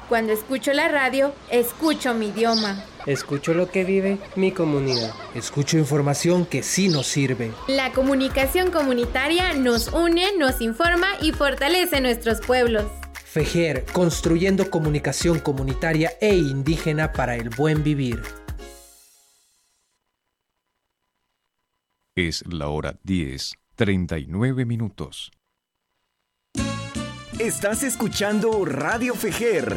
Cuando escucho la radio, escucho mi idioma. Escucho lo que vive mi comunidad. Escucho información que sí nos sirve. La comunicación comunitaria nos une, nos informa y fortalece nuestros pueblos. FEJER, construyendo comunicación comunitaria e indígena para el buen vivir. Es la hora 10:39. Estás escuchando Radio FEJER.